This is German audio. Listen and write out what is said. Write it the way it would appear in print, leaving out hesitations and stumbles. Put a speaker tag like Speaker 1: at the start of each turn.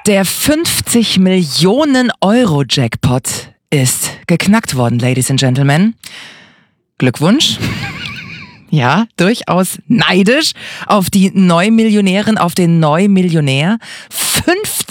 Speaker 1: Der 50 Millionen Euro Jackpot ist geknackt worden, Ladies and Gentlemen. Glückwunsch. Ja, durchaus neidisch auf die Neumillionärin, auf den Neumillionär. 50